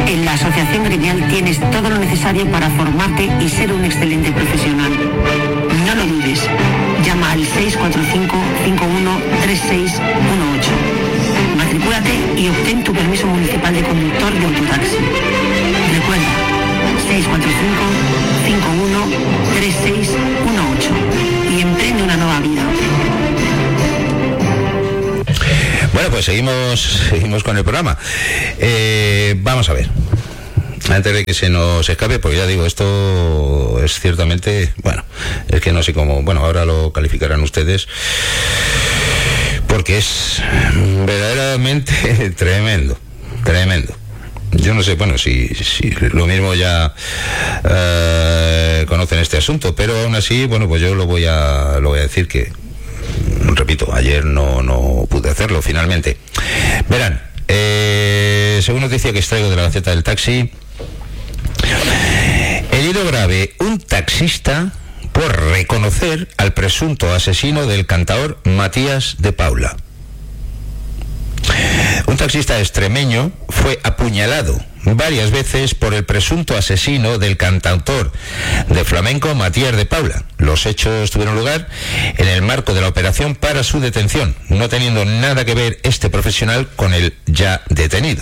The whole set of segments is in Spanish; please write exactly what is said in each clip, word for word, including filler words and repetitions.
En la Asociación Gremial tienes todo lo necesario para formarte y ser un excelente profesional. No lo dudes. Llama al seis cuatro cinco, cinco uno tres seis uno ocho. Matricúlate y obtén tu permiso municipal de conductor de autotaxi. Recuerda, seis cuatro cinco, cinco uno tres seis uno ocho y emprende una nueva vida. Bueno, pues seguimos, seguimos con el programa. Eh, vamos a ver. Antes de que se nos escape, porque ya digo, esto es ciertamente, bueno, es que no sé cómo, bueno, ahora lo calificarán ustedes, porque es verdaderamente tremendo, tremendo. Yo no sé, bueno, si, si lo mismo ya eh, conocen este asunto, pero aún así, bueno, pues yo lo voy a, lo voy a decir que, repito, ayer no, no pude hacerlo finalmente. Verán, eh, según noticia que extraigo de la Gaceta del Taxi, herido grave un taxista por reconocer al presunto asesino del cantaor Matías de Paula. Un taxista extremeño fue apuñalado varias veces por el presunto asesino del cantautor de flamenco Matías de Paula. Los hechos tuvieron lugar en el marco de la operación para su detención, no teniendo nada que ver este profesional con el ya detenido.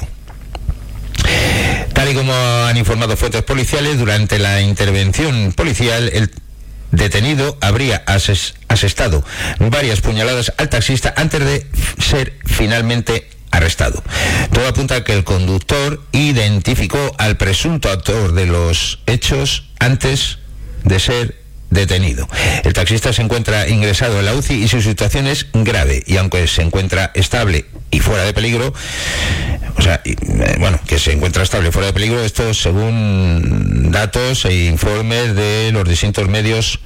Tal y como han informado fuentes policiales, durante la intervención policial, el detenido habría ases- asestado varias puñaladas al taxista antes de ser finalmente arrestado. Todo apunta a que el conductor identificó al presunto autor de los hechos antes de ser detenido. El taxista se encuentra ingresado en la U C I y su situación es grave, y aunque se encuentra estable y fuera de peligro, o sea, y, eh, bueno, que se encuentra estable y fuera de peligro, esto según datos e informes de los distintos medios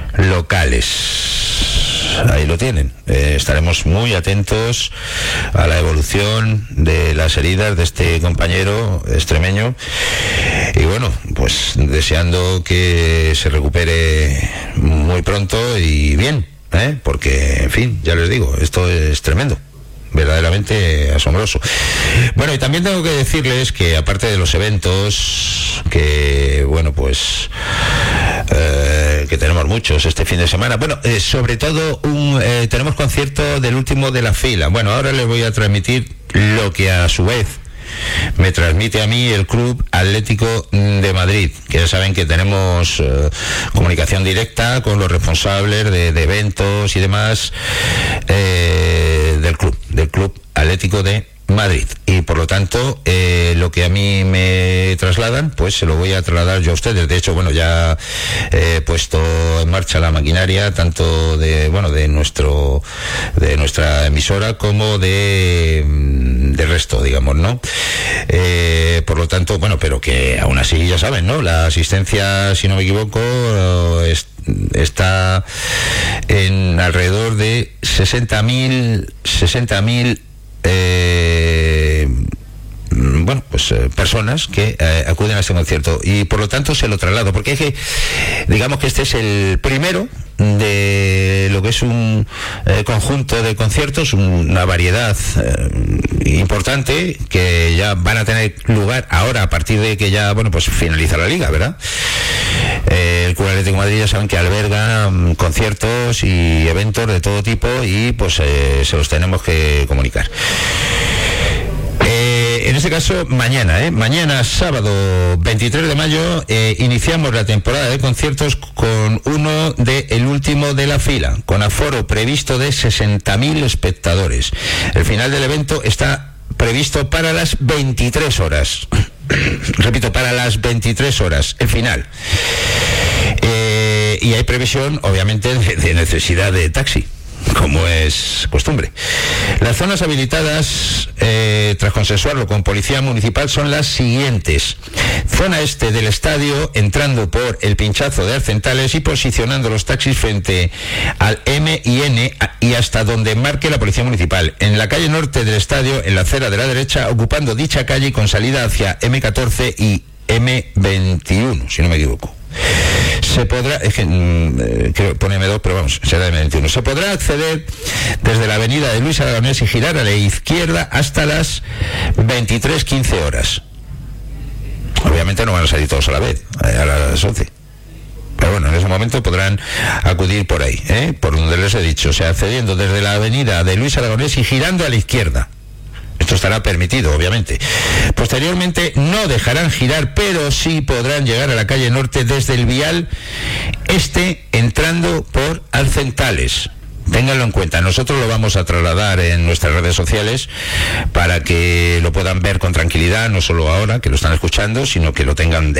locales. Ahí lo tienen. Eh, estaremos muy atentos a la evolución de las heridas de este compañero extremeño y bueno, pues deseando que se recupere muy pronto y bien, ¿eh? Porque, en fin, ya les digo, esto es tremendo, verdaderamente asombroso. Bueno, y también tengo que decirles que aparte de los eventos que, bueno, pues eh, que tenemos muchos este fin de semana, bueno, eh, sobre todo un eh, tenemos concierto del último de la fila. Bueno, ahora les voy a transmitir lo que a su vez me transmite a mí el Club Atlético de Madrid, que ya saben que tenemos eh, comunicación directa con los responsables de, de eventos y demás eh, del club, del Club Atlético de Madrid, y por lo tanto eh, lo que a mí me trasladan, pues se lo voy a trasladar yo a ustedes. De hecho, bueno, ya he puesto en marcha la maquinaria tanto de, bueno, de nuestro de nuestra emisora como de del resto, digamos, ¿no? Eh, por lo tanto, bueno, pero que aún así ya saben, ¿no? La asistencia, si no me equivoco, es, está en alrededor de sesenta mil sesenta mil Eh, bueno, pues eh, personas que eh, acuden a este concierto, y por lo tanto se lo traslado, porque es que, digamos que este es el primero de lo que es un eh, conjunto de conciertos, una variedad eh, importante que ya van a tener lugar ahora a partir de que ya, bueno, pues finaliza la liga, ¿verdad? Eh, el Club Atlético de Madrid ya saben que alberga um, conciertos y eventos de todo tipo, y pues eh, se los tenemos que comunicar. Eh, en este caso, mañana, ¿eh? Mañana, sábado veintitrés de mayo, eh, iniciamos la temporada de conciertos con uno de el último de la fila, con aforo previsto de sesenta mil espectadores. El final del evento está previsto para las veintitrés horas. Repito, para las veintitrés horas, el final. Eh, y hay previsión, obviamente, de, de necesidad de taxi, como es costumbre. Las zonas habilitadas, eh, tras consensuarlo con Policía Municipal, son las siguientes: zona este del estadio, entrando por el pinchazo de Arcentales y posicionando los taxis frente al M y N y hasta donde marque la Policía Municipal. En la calle norte del estadio, en la acera de la derecha, ocupando dicha calle con salida hacia M catorce y M veintiuno, si no me equivoco. Se podrá, es que eh, creo que pone M dos, pero vamos, será M veintiuno. Se podrá acceder desde la avenida de Luis Aragonés y girar a la izquierda hasta las veintitrés quince horas. obviamente no van a salir todos a la vez, a las once. Pero bueno, en ese momento podrán acudir por ahí, ¿eh? Por donde les he dicho, o sea, accediendo desde la avenida de Luis Aragonés y girando a la izquierda. Esto estará permitido, obviamente. Posteriormente no dejarán girar, pero sí podrán llegar a la calle Norte desde el vial este, entrando por Alcentales. Ténganlo en cuenta, nosotros lo vamos a trasladar en nuestras redes sociales para que lo puedan ver con tranquilidad, no solo ahora que lo están escuchando, sino que lo tengan de